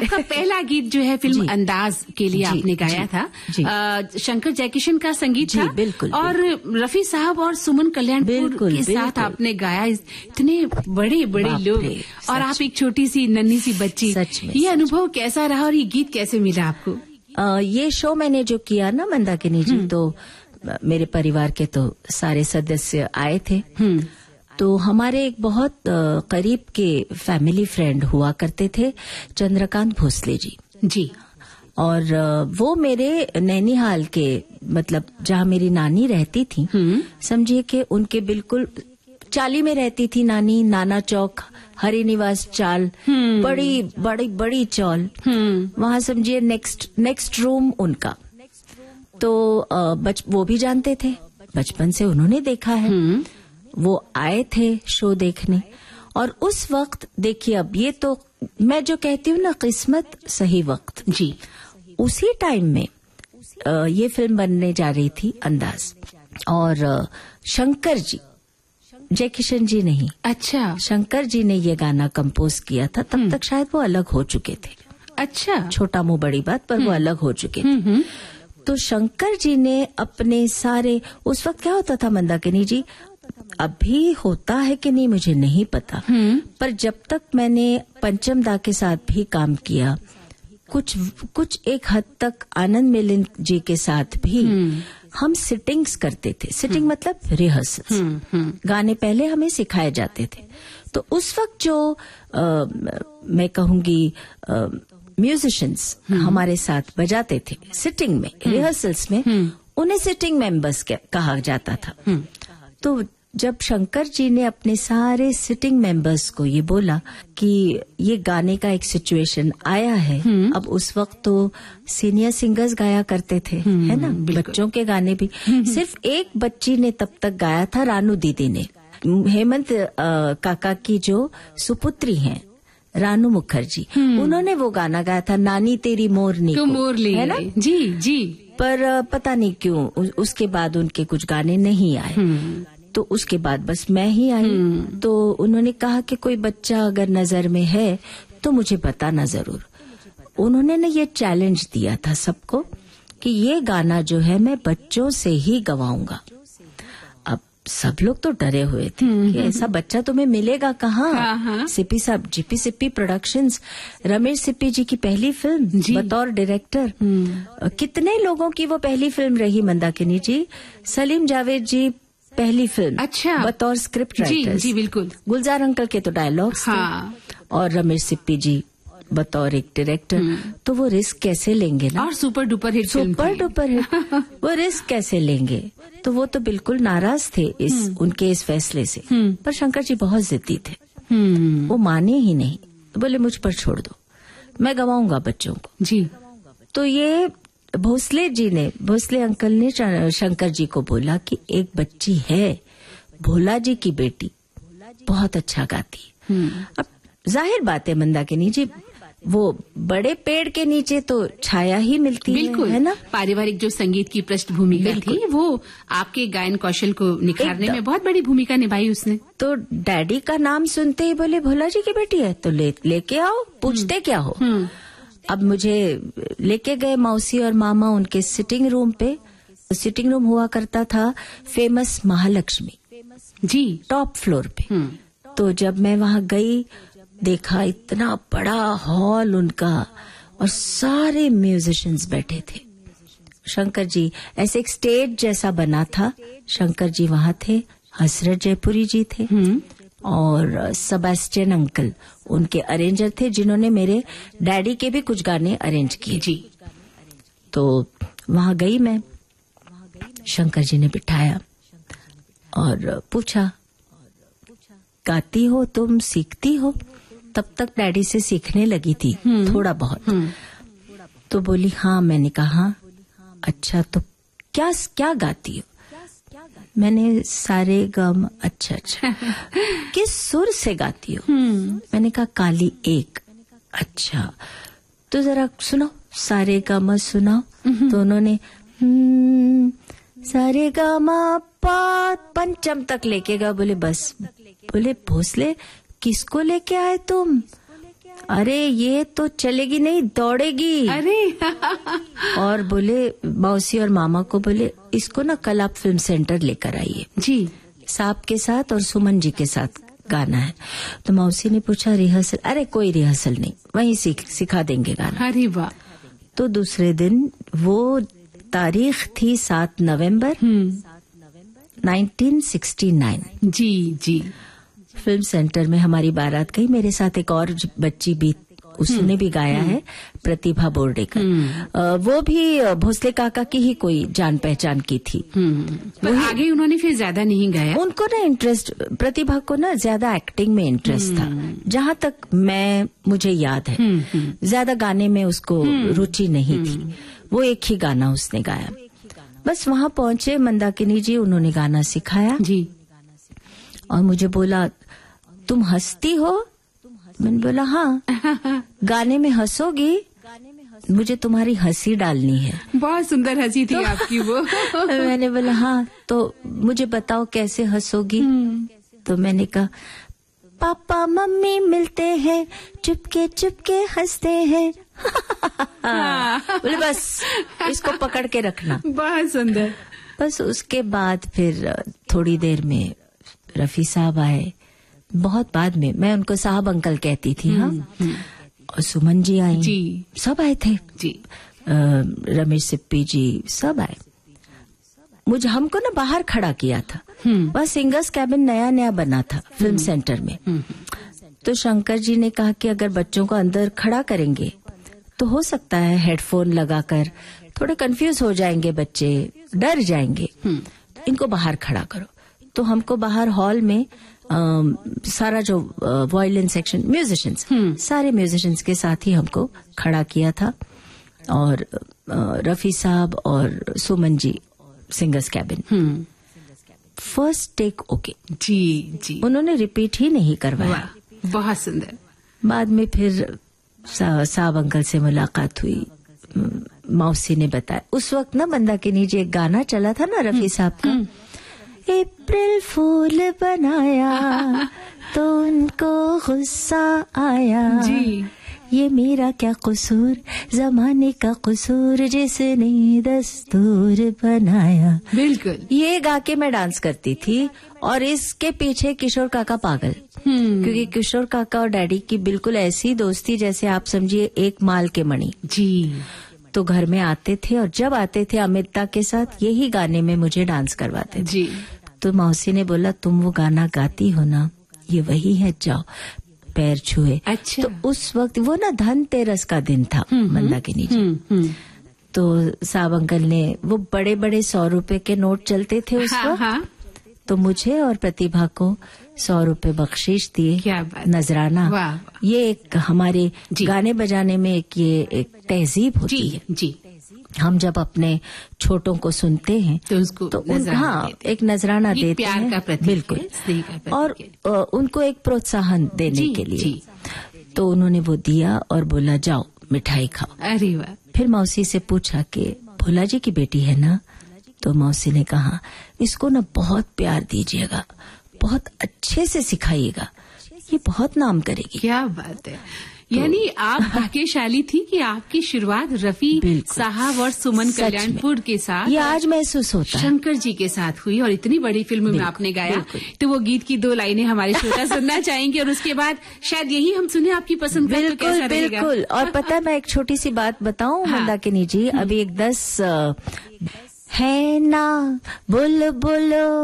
आपका पहला गीत जो है फिल्म अंदाज के लिए आपने गाया था, शंकर जयकिशन का संगीत था, बिल्कुल, और रफी साहब और सुमन कल्याणपुर के साथ आपने गाया। इतने बड़े बड़े लोग और आप एक छोटी सी नन्ही सी बच्ची, ये अनुभव कैसा रहा और ये गीत कैसे मिला आपको? ये शो मैंने जो किया ना मंदाकिनी जी, तो मेरे परिवार के तो सारे सदस्य आए थे। तो हमारे एक बहुत करीब के फैमिली फ्रेंड हुआ करते थे, चंद्रकांत भोसले जी। और वो मेरे नैनीहाल के, मतलब जहाँ मेरी नानी रहती थी, समझिए कि उनके बिल्कुल चाली में रहती थी नानी। नाना चौक, हरि निवास चाल, बड़ी बड़ी बड़ी चौल, वहाँ समझिए नेक्स्ट रूम उनका। तो वो भी जानते थे, बचपन से उन्होंने देखा है। वो आए थे शो देखने, और उस वक्त देखिए, अब ये तो मैं जो कहती हूँ ना, किस्मत सही वक्त जी, उसी टाइम में ये फिल्म बनने जा रही थी अंदाज, और शंकर जी, जयकिशन जी नहीं, अच्छा, शंकर जी ने ये गाना कंपोज किया था। तब तक शायद वो अलग हो चुके थे। अच्छा, छोटा मुंह बड़ी बात, पर वो अलग हो चुके थे। तो शंकर जी ने अपने सारे, उस वक्त क्या होता था मंदाकिनी जी, अभी होता है कि नहीं मुझे नहीं पता, पर जब तक मैंने पंचम दा के साथ भी काम किया, कुछ एक हद तक आनंद मिलिंद जी के साथ भी हम सिटिंग्स करते थे। सिटिंग मतलब रिहर्सल, गाने पहले हमें सिखाए जाते थे। तो उस वक्त जो मैं कहूंगी म्यूजिशियंस हमारे साथ बजाते थे सिटिंग में, रिहर्सल्स में, उन्हें सिटिंग मेंबर्स कहा जाता था। तो जब शंकर जी ने अपने सारे सिटिंग मेंबर्स को ये बोला कि ये गाने का एक सिचुएशन आया है, अब उस वक्त तो सीनियर सिंगर्स गाया करते थे, है ना, बच्चों के गाने भी। सिर्फ एक बच्ची ने तब तक गाया था, रानू दीदी ने, हेमंत काका की जो सुपुत्री हैं रानू मुखर्जी, उन्होंने वो गाना गाया था, नानी तेरी मोरनी को, मोरली, है ना जी। पर पता नहीं क्यों उसके बाद उनके कुछ गाने नहीं आए। तो उसके बाद बस मैं ही आई। तो उन्होंने कहा कि कोई बच्चा अगर नजर में है तो मुझे बताना जरूर। उन्होंने ना ये चैलेंज दिया था सबको कि ये गाना जो है मैं बच्चों से ही गवाऊंगा। अब सब लोग तो डरे हुए थे कि ऐसा बच्चा तुम्हें मिलेगा कहाँ। सिप्पी साहब, जीपी सिप्पी प्रोडक्शंस, रमेश सिप्पी जी की पहली फिल्म बतौर डायरेक्टर। कितने लोगों की वो पहली फिल्म रही मंदाकिनी जी। सलीम जावेद जी पहली फिल्म, अच्छा, बतौर स्क्रिप्ट राइटर। जी बिल्कुल। गुलजार अंकल के तो डायलॉग्स थे, और रमेश सिप्पी जी बतौर एक डायरेक्टर। तो वो रिस्क कैसे लेंगे ना, और सुपर डुपर हिट वो रिस्क कैसे लेंगे। तो वो तो बिल्कुल नाराज थे उनके इस फैसले से। पर शंकर जी बहुत जिद्दी थे, वो माने ही नहीं, बोले मुझ पर छोड़ दो, मैं गवाऊंगा बच्चों को जी। तो ये भोसले अंकल ने शंकर जी को बोला कि एक बच्ची है, भोला जी की बेटी, बहुत अच्छा गाती है। अब जाहिर बात है मंदाकिनी जी, वो बड़े पेड़ के नीचे तो छाया ही मिलती है ना। पारिवारिक जो संगीत की पृष्ठभूमि थी, वो आपके गायन कौशल को निखारने में बहुत बड़ी भूमिका निभाई उसने। तो डैडी का नाम सुनते ही बोले भोला जी की बेटी है, तो लेके आओ, पूछते क्या हो। अब मुझे लेके गए मौसी और मामा उनके सिटिंग रूम पे। सिटिंग रूम हुआ करता था फेमस महालक्ष्मी जी, टॉप फ्लोर पे। तो जब मैं वहां गई, देखा इतना बड़ा हॉल उनका, और सारे म्यूजिशियंस बैठे थे। शंकर जी, ऐसे एक स्टेज जैसा बना था, शंकर जी वहां थे, हसरत जयपुरी जी थे, और सेबेस्टियन अंकल उनके अरेंजर थे, जिन्होंने मेरे डैडी के भी कुछ गाने अरेंज किए जी। तो वहां गई मैं, शंकर जी ने बिठाया और पूछा, गाती हो तुम, सीखती हो? तब तक डैडी से सीखने लगी थी थोड़ा बहुत। तो बोली हाँ। मैंने कहा अच्छा, तो क्या गाती हो? मैंने सारे गम। अच्छा किस सुर से गाती हो? मैंने कहा काली एक। अच्छा तो जरा सुनो, सारे गामा सुनाओ। तो उन्होंने सारे गामा पा पंचम तक लेके गया। बोले बस। बोले भोसले किसको लेके आए तुम? अरे ये तो चलेगी नहीं, दौड़ेगी। अरे और बोले मौसी और मामा को, बोले इसको ना कल आप फिल्म सेंटर लेकर आइए जी, साहब के साथ और सुमन जी के साथ गाना है। तो मौसी ने पूछा रिहर्सल? अरे कोई रिहर्सल नहीं, वहीं सिखा देंगे गाना। अरे वाह। तो दूसरे दिन, वो तारीख थी 7 नवंबर 1969। जी जी। फिल्म सेंटर में हमारी बारात गई, मेरे साथ एक और बच्ची भी, उसने भी गाया है, प्रतिभा बोर्डेकर। वो भी भोसले काका की ही कोई जान पहचान की थी। पर आगे उन्होंने फिर ज्यादा नहीं गाया। उनको ना इंटरेस्ट, प्रतिभा को ना ज्यादा एक्टिंग में इंटरेस्ट था, जहाँ तक मुझे याद है। ज्यादा गाने में उसको रुचि नहीं थी। वो एक ही गाना उसने गाया। बस वहाँ पहुंचे मंदाकिनी जी, उन्होंने गाना सिखाया जी। और मुझे बोला तुम हंसती हो? मैंने बोला हाँ। गाने में हंसोगी? मुझे तुम्हारी हंसी डालनी है। बहुत सुंदर हंसी थी आपकी वो। मैंने बोला हाँ, तो मुझे बताओ कैसे हंसोगी? तो मैंने कहा पापा मम्मी मिलते हैं, चुपके चुपके हंसते हैं। बोले बस इसको पकड़ के रखना। बहुत सुंदर। बस उसके बाद फिर थोड़ी देर में रफी साहब आए, बहुत बाद में। मैं उनको साहब अंकल कहती थी। हाँ। और सुमन जी आई जी, सब आए थे जी। रमेश सिप्पी जी सब आए। हमको ना बाहर खड़ा किया था। वह सिंगर्स कैबिन नया नया बना था फिल्म सेंटर में। तो शंकर जी ने कहा कि अगर बच्चों को अंदर खड़ा करेंगे तो हो सकता है हेडफोन लगाकर थोड़े कंफ्यूज हो जाएंगे बच्चे, डर जाएंगे, इनको बाहर खड़ा करो। तो हमको बाहर हॉल में सारा जो वायलिन सेक्शन, म्यूजिशियंस, सारे म्यूजिशियंस के साथ ही हमको खड़ा किया था। और रफी साहब और Suman ji singers cabin. First take okay. जी जी। उन्होंने रिपीट ही नहीं करवाया। बहुत सुंदर। बाद में फिर साहब अंकल से मुलाकात हुई, मौसी ने बताया। उस वक्त ना मंदाकिनी जी एक गाना चला था ना रफी साहब का, अप्रैल फूल बनाया तो उनको गुस्सा आया जी। ये मेरा क्या कसूर, जमाने का कसूर जिसने दस्तूर बनाया। बिल्कुल। ये गा के मैं डांस करती थी। और इसके पीछे किशोर काका पागल, क्योंकि किशोर काका और डैडी की बिल्कुल ऐसी दोस्ती जैसे आप समझिए एक माल के मणि जी। तो घर में आते थे और जब आते थे अमिता के साथ यही गाने में मुझे डांस करवाते थे। जी। तो मौसी ने बोला तुम वो गाना गाती हो ना, ये वही है, जाओ पैर छुए। अच्छा। तो उस वक्त वो ना धनतेरस का दिन था मंदाकिनी जी। तो साहब अंकल ने वो बड़े बड़े 100 रुपए के नोट चलते थे उस वक्त। तो मुझे और प्रतिभा को 100 रुपए बख्शीश दिए, नजराना। ये एक हमारे गाने बजाने में एक तहजीब होती है। जी। हम जब अपने छोटों को सुनते हैं तो उसको हाँ एक नजराना देते हैं, प्यार का प्रतीक, बिल्कुल, और उनको एक प्रोत्साहन देने के लिए। तो उन्होंने वो दिया और बोला जाओ मिठाई खाओ। अरे वाह। फिर मौसी से पूछा कि भोला जी की बेटी है ना? तो मौसी ने कहा इसको ना बहुत प्यार दीजिएगा, बहुत अच्छे से सिखाइएगा, ये बहुत नाम करेगी। क्या बात है। यानी आप भाग्यशाली थी कि आपकी शुरुआत रफी साहब और सुमन कल्याणपुर के साथ, ये आज महसूस होता है, शंकर जी के साथ हुई और इतनी बड़ी फिल्म में आपने गाया। तो वो गीत की 2 लाइनें हमारे श्रोता सुनना चाहेंगे और उसके बाद शायद यही हम सुने आपकी पसंद का। तो कैसा रहेगा? बिल्कुल। और पता है मैं एक छोटी सी बात बताऊं मंदाकिनी जी, अभी एक 10 है ना बुलबुल